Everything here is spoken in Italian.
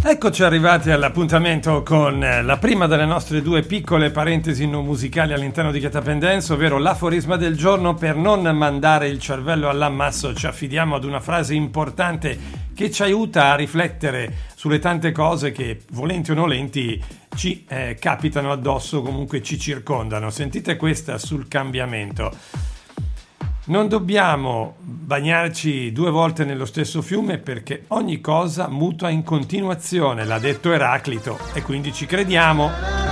Eccoci arrivati all'appuntamento con la prima delle nostre due piccole parentesi non musicali all'interno di Get Up and Dance, ovvero l'aforisma del giorno. Per non mandare il cervello all'ammasso ci affidiamo ad una frase importante che ci aiuta a riflettere sulle tante cose che, volenti o nolenti, ci capitano addosso, comunque ci circondano. Sentite questa sul cambiamento. Non dobbiamo bagnarci due volte nello stesso fiume perché ogni cosa muta in continuazione, l'ha detto Eraclito, e quindi ci crediamo.